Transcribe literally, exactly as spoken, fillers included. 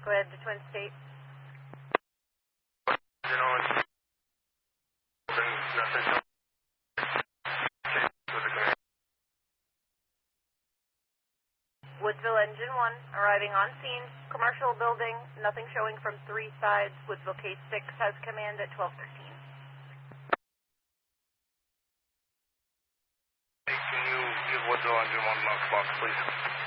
Go ahead to Twin State. You know, it's nothing. Woodsville Engine one, arriving on scene, commercial building, nothing showing from three sides. Woodsville K six has command at twelve thirteen. Hey, can you give Woodsville Engine one lunchbox, please?